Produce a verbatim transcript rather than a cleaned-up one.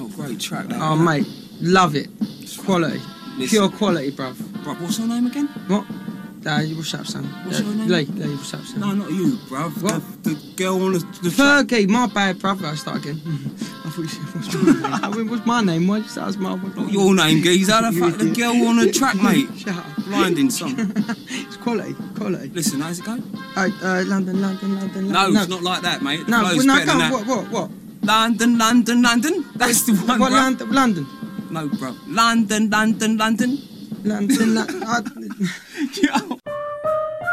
great track. That, Oh, man. mate, love it. Quality. Listen. Pure quality, bruv. Bruv, what's her name again? What? Uh, what's up, son? What's uh, your name? Lee, Lee, what's up, son? No, not you, bruv. What? The, the girl on the, the track. Fergie, my bad, bruv. I start again. I thought you said, what's my name? I mean, what's my name? Why did you say that's my name? Not your name, geezer. The, fuck, the girl on the track, mate. Shut up. Blinding song. It's quality, quality. Listen, how's it go? Uh, uh, London, London, London, No, London. it's not like that, mate. The No, flow's well, no, better go than on, that. what, what, what? London, London, London. That's the one, What, bruv. London, London? No, bruv. London, London, London. London, London. Yo.